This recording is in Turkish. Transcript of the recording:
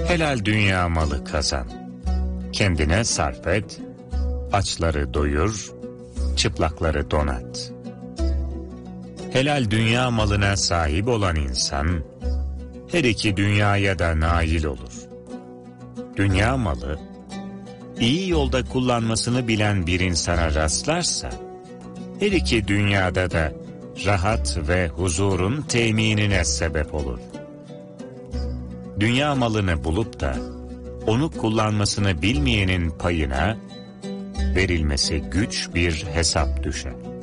Helal dünya malı kazan. Kendine sarf et, açları doyur, çıplakları donat. Helal dünya malına sahip olan insan, her iki dünyaya da nail olur. Dünya malı, iyi yolda kullanmasını bilen bir insana rastlarsa, her iki dünyada da rahat ve huzurun teminine sebep olur. Dünya malını bulup da onu kullanmasını bilmeyenin payına verilmesi güç bir hesap düşer.